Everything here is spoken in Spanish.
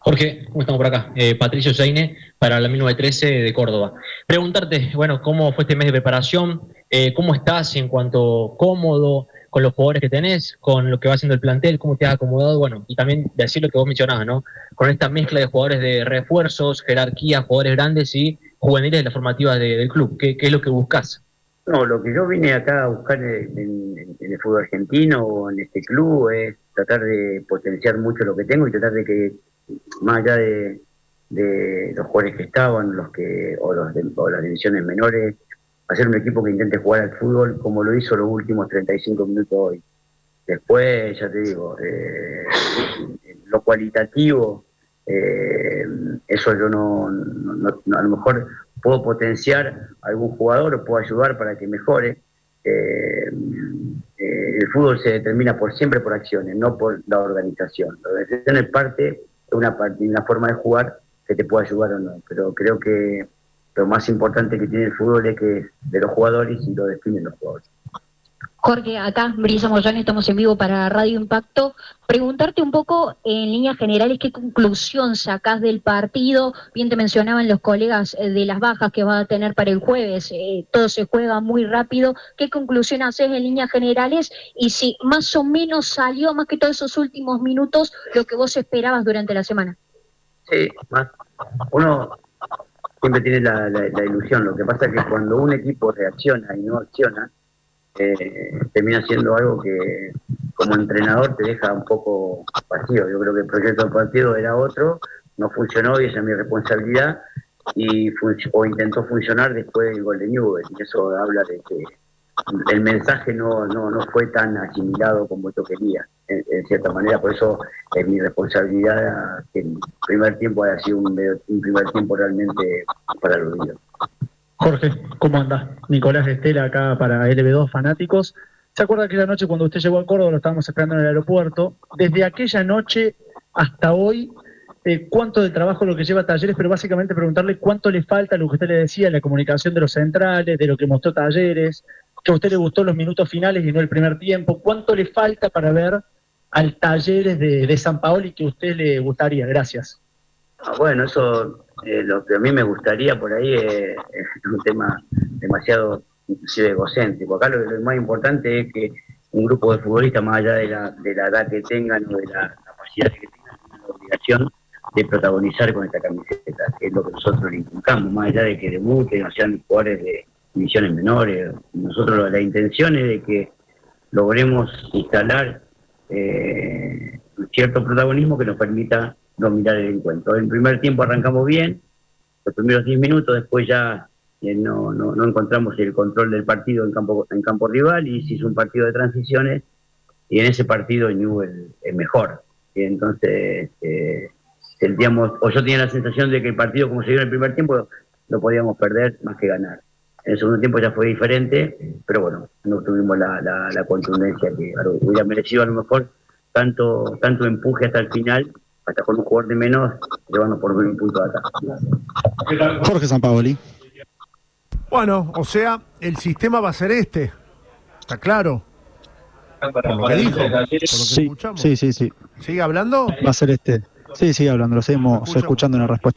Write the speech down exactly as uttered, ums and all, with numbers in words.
Jorge, ¿cómo estamos por acá? Eh, Patricio Seine para la mil novecientos trece de Córdoba. Preguntarte, bueno, ¿cómo fue este mes de preparación? Eh, ¿Cómo estás en cuanto cómodo con los jugadores que tenés, con lo que va haciendo el plantel? ¿Cómo te has acomodado? Bueno, y también decir lo que vos mencionabas, ¿no? Con esta mezcla de jugadores de refuerzos, jerarquía, jugadores grandes y juveniles de las formativas de, del club. ¿Qué, ¿Qué es lo que buscas? No, lo que yo vine acá a buscar en, en- en el fútbol argentino o en este club es tratar de potenciar mucho lo que tengo y tratar de que, más allá de, de los jugadores que estaban, los que o, los de- o las divisiones menores, hacer un equipo que intente jugar al fútbol como lo hizo los últimos treinta y cinco minutos hoy. Después, ya te digo, eh, lo cualitativo, eh, eso yo no, no- no- no- a lo mejor puedo potenciar a algún jugador o puedo ayudar para que mejore. Eh, eh, el fútbol se determina por siempre por acciones, no por la organización. La organización es parte de una, parte, de una forma de jugar que te puede ayudar o no, pero creo que lo más importante que tiene el fútbol es que es de los jugadores y lo definen los jugadores. Jorge, acá Brisa Moyano, estamos en vivo para Radio Impacto. Preguntarte un poco en líneas generales qué conclusión sacás del partido. Bien te mencionaban los colegas eh, de las bajas que va a tener para el jueves. Eh, todo se juega muy rápido. ¿Qué conclusión haces en líneas generales? Y si más o menos salió, más que todos esos últimos minutos, lo que vos esperabas durante la semana. Sí, más, uno siempre tiene la, la, la ilusión. Lo que pasa es que cuando un equipo reacciona y no acciona, eh, termina siendo algo que como entrenador te deja un poco vacío. Yo creo que el proyecto del partido era otro, no funcionó y esa es mi responsabilidad, y o intentó funcionar después del gol de Newell, y eso habla de que el mensaje no, no, no fue tan asimilado como yo quería, en, en cierta manera. Por eso es mi responsabilidad que el primer tiempo haya sido un, un primer tiempo realmente para el olvido. Jorge, ¿cómo anda? Nicolás Estela acá para L B dos Fanáticos. ¿Se acuerda aquella noche cuando usted llegó a Córdoba, lo estábamos esperando en el aeropuerto? Desde aquella noche hasta hoy, eh, ¿cuánto de trabajo lo que lleva Talleres? Pero básicamente preguntarle cuánto le falta, lo que usted le decía, la comunicación de los centrales, de lo que mostró Talleres, que a usted le gustó los minutos finales y no el primer tiempo. ¿Cuánto le falta para ver al Talleres de, de San Paoli que a usted le gustaría? Gracias. Ah, bueno, eso, eh, lo que a mí me gustaría por ahí es, es un tema demasiado inclusive egocéntrico. Acá lo, lo más importante es que un grupo de futbolistas, más allá de la, de la edad que tengan o de la capacidad que tengan, tienen la obligación de protagonizar con esta camiseta, que es lo que nosotros le inculcamos, más allá de que debuten o sean jugadores de divisiones menores. Nosotros la intención es de que logremos instalar eh, un cierto protagonismo que nos permita dominar el encuentro. En el primer tiempo arrancamos bien, los primeros diez minutos, después ya eh, no, no, no encontramos el control del partido en campo, en campo rival, y se hizo un partido de transiciones, y en ese partido Newell es mejor. Y entonces eh, sentíamos, o yo tenía la sensación de que el partido, como se dio en el primer tiempo, lo podíamos perder más que ganar. En el segundo tiempo ya fue diferente, pero bueno, no tuvimos la, la, la contundencia que hubiera merecido a lo mejor tanto, tanto empuje hasta el final, hasta con un jugador de menos, llevando por un punto de ataque. Jorge Sampaoli. Bueno, o sea, el sistema va a ser este, está claro, por lo que dijo, por lo que Sí, escuchamos. sí, sí, sí. ¿Sigue hablando? Va a ser este. Sí, sigue hablando, lo seguimos escuchando en la respuesta.